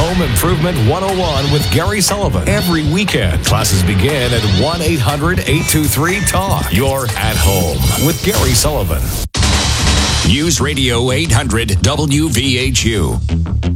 Home Improvement 101 with Gary Sullivan. Every weekend, classes begin at 1-800-823-TALK. You're at home with Gary Sullivan. News Radio 800 WVHU.